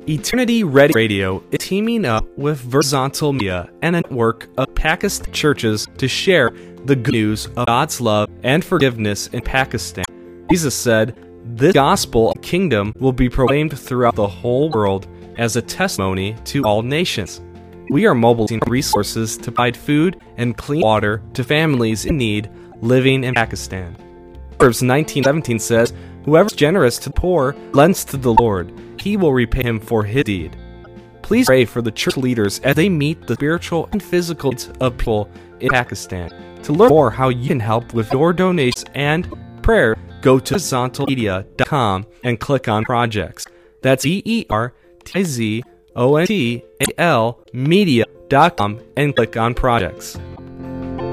Eternity Ready Radio is teaming up with Verizontal Media and a network of Pakistan churches to share the good news of God's love and forgiveness in Pakistan. Jesus said, "This gospel of the kingdom will be proclaimed throughout the whole world as a testimony to all nations." We are mobilizing resources to provide food and clean water to families in need living in Pakistan. Proverbs 19:17 says, "Whoever is generous to the poor lends to the Lord. He will repay him for his deed." Please pray for the church leaders as they meet the spiritual and physical needs of people in Pakistan. To learn more how you can help with your donations and prayer, go to horizontalmedia.com and click on projects. That's EERTIZONTAL media.com and click on projects.